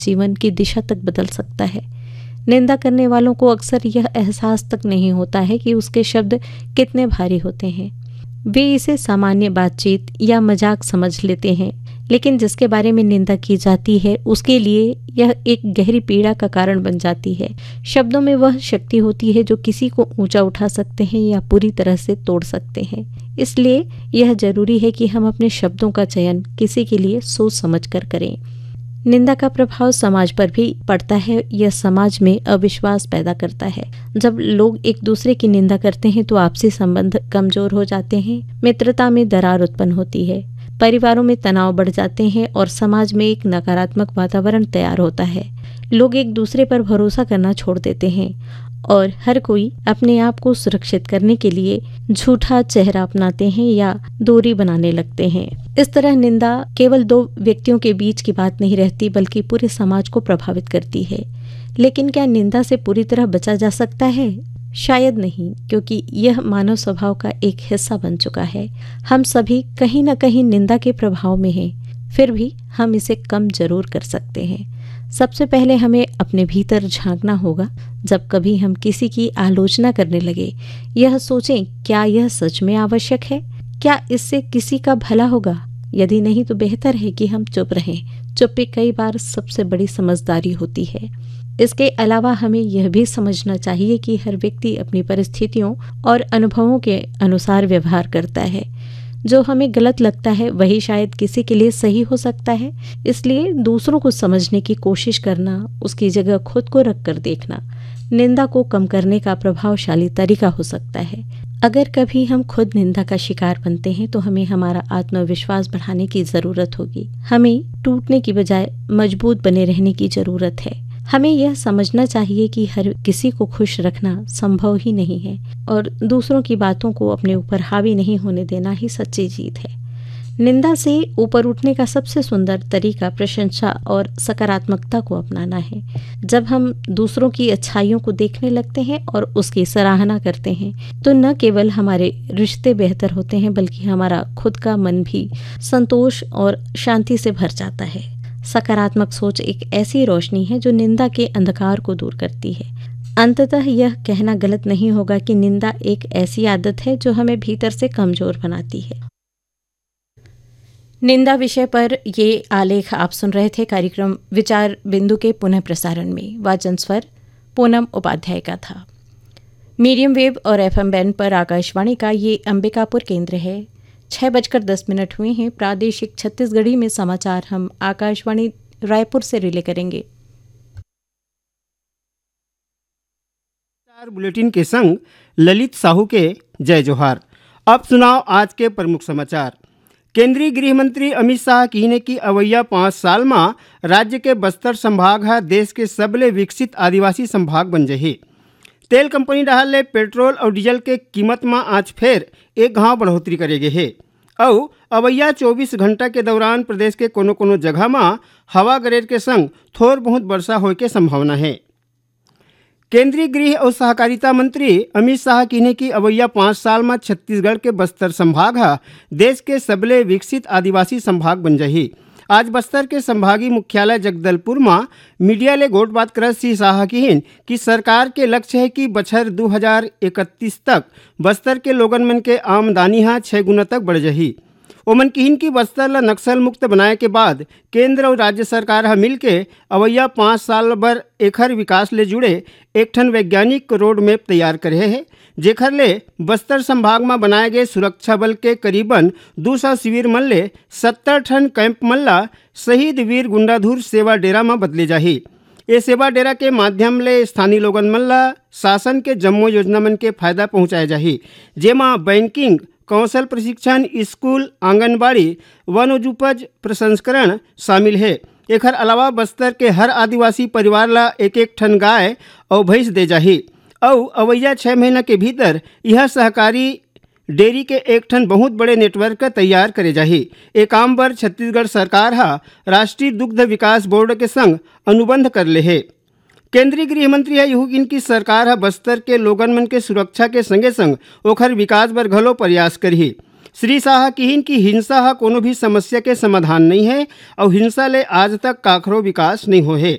जीवन की दिशा तक बदल सकता है। निंदा करने वालों को अक्सर यह एहसास तक नहीं होता है कि उसके शब्द कितने भारी होते हैं। वे इसे सामान्य बातचीत या मजाक समझ लेते हैं, लेकिन जिसके बारे में निंदा की जाती है उसके लिए यह एक गहरी पीड़ा का कारण बन जाती है। शब्दों में वह शक्ति होती है जो किसी को ऊंचा उठा सकते हैं या पूरी तरह से तोड़ सकते हैं। इसलिए यह जरूरी है कि हम अपने शब्दों का चयन किसी के लिए सोच समझ कर करें। निंदा का प्रभाव समाज पर भी पड़ता है। यह समाज में अविश्वास पैदा करता है। जब लोग एक दूसरे की निंदा करते हैं तो आपसी संबंध कमजोर हो जाते हैं, मित्रता में दरार उत्पन्न होती है, परिवारों में तनाव बढ़ जाते हैं और समाज में एक नकारात्मक वातावरण तैयार होता है। लोग एक दूसरे पर भरोसा करना छोड़ देते हैं और हर कोई अपने आप को सुरक्षित करने के लिए झूठा चेहरा अपनाते हैं या दूरी बनाने लगते हैं। इस तरह निंदा केवल दो व्यक्तियों के बीच की बात नहीं रहती, बल्कि पूरे समाज को प्रभावित करती है। लेकिन क्या निंदा से पूरी तरह बचा जा सकता है? शायद नहीं, क्योंकि यह मानव स्वभाव का एक हिस्सा बन चुका है। हम सभी कहीं न कहीं निंदा के प्रभाव में हैं, फिर भी हम इसे कम जरूर कर सकते हैं। सबसे पहले हमें अपने भीतर झांकना होगा। जब कभी हम किसी की आलोचना करने लगे, यह सोचें, क्या यह सच में आवश्यक है? क्या इससे किसी का भला होगा? यदि नहीं तो बेहतर है कि हम चुप रहें। चुप्पी कई बार सबसे बड़ी समझदारी होती है। इसके अलावा हमें यह भी समझना चाहिए कि हर व्यक्ति अपनी परिस्थितियों और अनुभवों के अनुसार व्यवहार करता है। जो हमें गलत लगता है वही शायद किसी के लिए सही हो सकता है। इसलिए दूसरों को समझने की कोशिश करना, उसकी जगह खुद को रख कर देखना, निंदा को कम करने का प्रभावशाली तरीका हो सकता है। अगर कभी हम खुद निंदा का शिकार बनते हैं तो हमें हमारा आत्मविश्वास बढ़ाने की जरूरत होगी। हमें टूटने की बजाय मजबूत बने रहने की जरूरत है। हमें यह समझना चाहिए कि हर किसी को खुश रखना संभव ही नहीं है और दूसरों की बातों को अपने ऊपर हावी नहीं होने देना ही सच्ची जीत है। निंदा से ऊपर उठने का सबसे सुंदर तरीका प्रशंसा और सकारात्मकता को अपनाना है। जब हम दूसरों की अच्छाइयों को देखने लगते हैं और उसकी सराहना करते हैं तो न केवल हमारे रिश्ते बेहतर होते हैं, बल्कि हमारा खुद का मन भी संतोष और शांति से भर जाता है। सकारात्मक सोच एक ऐसी रोशनी है जो निंदा के अंधकार को दूर करती है। अंततः यह कहना गलत नहीं होगा कि निंदा एक ऐसी आदत है जो हमें भीतर से कमजोर बनाती है। निंदा विषय पर ये आलेख आप सुन रहे थे कार्यक्रम विचार बिंदु के पुनः प्रसारण में। वाचन स्वर पूनम उपाध्याय का था। मीडियम वेव और एफएम बैंड पर आकाशवाणी का ये अंबिकापुर केंद्र है। 6:10 हुए हैं। प्रादेशिक छत्तीसगढ़ी में समाचार हम आकाशवाणी रायपुर से रिले करेंगे। बुलेटिन के संग ललित साहू के जय जोहार। अब सुनाओ आज के प्रमुख समाचार। केंद्रीय गृह मंत्री अमित शाह कहने की अवैया 5 साल में राज्य के बस्तर संभाग है देश के सबले विकसित आदिवासी संभाग बन जही। तेल कंपनी डाहर ले पेट्रोल और डीजल के कीमत में आज फिर एक घाव बढ़ोतरी करेगे है और अवैया 24 घंटा के दौरान प्रदेश के कोनो जगह में हवा गरेर के संग थोड़ बहुत वर्षा होने की संभावना है। केंद्रीय गृह और सहकारिता मंत्री अमित शाह कहने की अवैया 5 साल में छत्तीसगढ़ के बस्तर संभाग है देश के सबले विकसित आदिवासी संभाग बन जही। आज बस्तर के संभागीय मुख्यालय जगदलपुर में मीडिया ले गोट बात कर श्री शाह कहन कि सरकार के लक्ष्य है कि बछर 2031 तक बस्तर के लोगन मन के आमदनी 6 गुना तक बढ़ जही। ओमन कहन कि बस्तर ला नक्सल मुक्त बनाए के बाद केंद्र और राज्य सरकार हा मिल के अवैया 5 साल बर एखर विकास ले जुड़े एक ठन वैज्ञानिक रोड मैप तैयार करे है, जेखर ले बस्तर संभाग में बनाए गए सुरक्षा बल के करीबन 200 शिविर मन ले 70 ठन कैंप मन ला शहीद वीर गुंडाधुर सेवा डेरा में बदले जाही। ये सेवा डेरा के माध्यम ले स्थानीय लोगन मन ला शासन के जम्मो योजना मन के फायदा पहुँचाए जाही, जेमा बैंकिंग, कौशल प्रशिक्षण, स्कूल, आंगनबाड़ी, वन उपज प्रसंस्करण शामिल है। एकर अलावा बस्तर के हर आदिवासी परिवार ला एक एक ठन गाय और भैंस दे जाही और अवैया 6 महीना के भीतर यह सहकारी डेयरी के एक ठन बहुत बड़े नेटवर्क तैयार करे जाही। एक काम पर छत्तीसगढ़ सरकार हा राष्ट्रीय दुग्ध विकास बोर्ड के संग अनुबंध कर ले है। केंद्रीय गृह मंत्री है यहू इनकी सरकार है बस्तर के लोगन मन के सुरक्षा के संगे संग ओखर विकास बर घलो प्रयास करही। श्री शाह कहिन कि हिंसा ह कोनो भी समस्या के समाधान नहीं है और हिंसा ले आज तक काखरो विकास नहीं हो है।